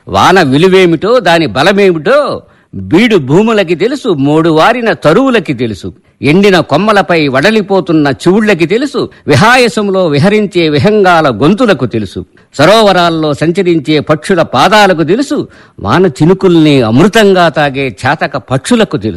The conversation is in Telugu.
వాన విలువేమిటో దాని బలమేమిటో బీడు భూములకి తెలుసు, మోడు వారిన తరువులకి తెలుసు. ఎండిన కొమ్మలపై వడలిపోతున్న చివుళ్లకి తెలుసు, విహాయసంలో విహరించే విహంగాల గొంతులకు తెలుసు. సరోవరాల్లో సంచరించే పక్షుల పాదాలకు తెలుసు, వాన చినుకుల్ని అమృతంగా తాగే చాతక పక్షులకు తెలుసు.